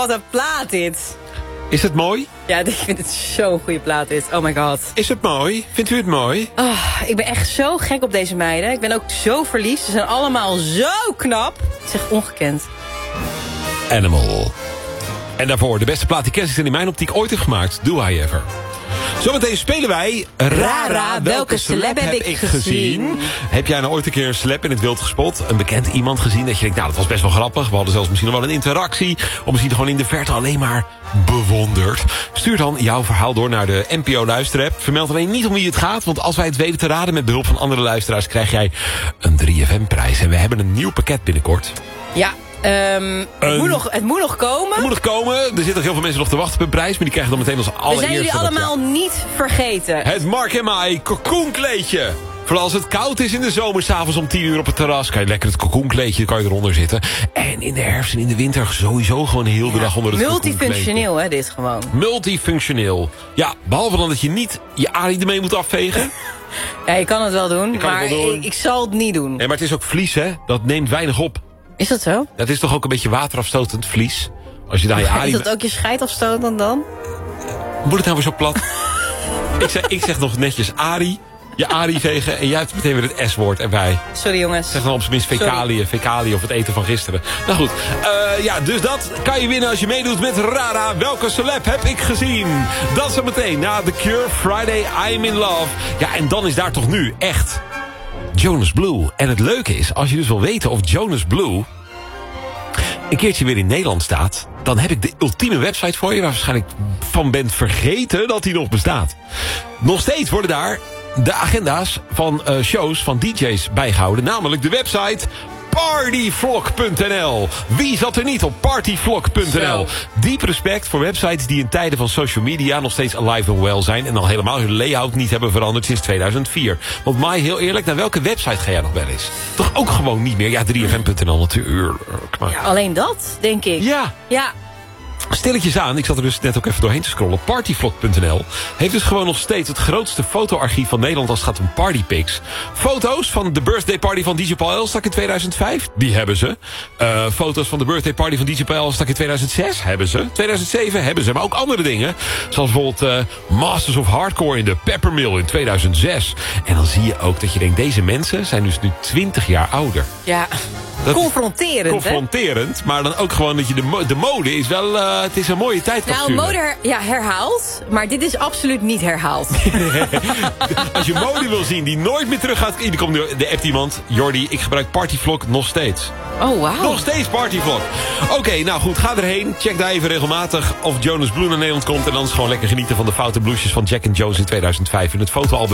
wat een plaat dit. Is het mooi? Ja, ik vind het zo'n goede plaat dit. Oh my god. Is het mooi? Vindt u het mooi? Oh, ik ben echt zo gek op deze meiden. Ik ben ook zo verliefd. Ze zijn allemaal zo knap. Het is echt ongekend. Animal. En daarvoor de beste plaat die Cassie in mijn optiek ooit heeft gemaakt. Do I Ever. Zometeen spelen wij Rara, welke celeb heb ik gezien? Heb jij nou ooit een keer een celeb in het wild gespot? Een bekend iemand gezien dat je denkt, nou dat was best wel grappig. We hadden zelfs misschien nog wel een interactie. Of misschien gewoon in de verte alleen maar bewonderd. Stuur dan jouw verhaal door naar de NPO Luisterapp. Vermeld alleen niet om wie het gaat. Want als wij het weten te raden met behulp van andere luisteraars, krijg jij een 3FM-prijs. En we hebben een nieuw pakket binnenkort. Ja. Het moet nog komen. Het moet nog komen. Er zitten heel veel mensen nog te wachten op een prijs. Maar die krijgen dan meteen als allereerste. We zijn jullie allemaal niet vergeten. Het Mark en Mai cocoon-kleedje. Vooral als het koud is in de zomer, 's avonds om 10 uur op het terras. Kan je lekker het cocoon-kleedje, kan je eronder zitten. En in de herfst en in de winter sowieso gewoon heel de dag onder het multifunctioneel, hè, dit gewoon. Multifunctioneel. Ja, behalve dan dat je niet je arie ermee moet afvegen. Ja, je kan het wel doen, maar ik zal het niet doen. Nee, maar het is ook vlies, hè. Dat neemt weinig op. Is dat zo? Dat is toch ook een beetje waterafstotend vlies? Als je daar je arie... Is dat ook je scheidafstotend dan? Moet het nou weer zo plat? ik zeg nog netjes arie. Je arie vegen en jij hebt meteen weer het S-woord erbij. Sorry jongens. Zeg dan op zijn minst fecaliën of het eten van gisteren. Nou goed, ja, dus dat kan je winnen als je meedoet met Rara. Welke celeb heb ik gezien? Dat zo meteen na The Cure, Friday, I'm in Love. Ja, en dan is daar toch nu echt Jonas Blue. En het leuke is, als je dus wil weten of Jonas Blue een keertje weer in Nederland staat, dan heb ik de ultieme website voor je, waar je waarschijnlijk van bent vergeten dat die nog bestaat. Nog steeds worden daar de agenda's van shows van DJ's bijgehouden. Namelijk de website partyvlog.nl. Wie zat er niet op partyvlog.nl? Diep respect voor websites die in tijden van social media nog steeds alive and well zijn. En al helemaal hun layout niet hebben veranderd sinds 2004. Want Mai, heel eerlijk, naar welke website ga jij nog wel eens? Toch ook gewoon niet meer? Ja, 3fm.nl natuurlijk. Maar... Ja, alleen dat, denk ik. Ja. Stilletjes aan, ik zat er dus net ook even doorheen te scrollen. Partyvlog.nl heeft dus gewoon nog steeds het grootste fotoarchief van Nederland als het gaat om partypics. Foto's van de birthday party van DJ Paul Elstak in 2005, die hebben ze. Foto's van de birthday party van DJ Paul Elstak in 2006, hebben ze. 2007 hebben ze, maar ook andere dingen. Zoals bijvoorbeeld Masters of Hardcore in de Peppermill in 2006. En dan zie je ook dat je denkt, deze mensen zijn dus nu 20 jaar ouder. Ja. Confronterend, maar dan ook gewoon dat je de mode is wel... het is een mooie tijdcapsule. Nou, mode herhaald, maar dit is absoluut niet herhaald. Als je mode wil zien die nooit meer terug gaat... Er komt nu de app iemand, Jordi, ik gebruik Partyvlog nog steeds. Oh, wauw. Nog steeds Partyvlog. Oké, nou goed, ga erheen. Check daar even regelmatig of Jonas Blue naar Nederland komt. En dan is gewoon lekker genieten van de foute blouses van Jack and Jones in 2005 in het fotoalbum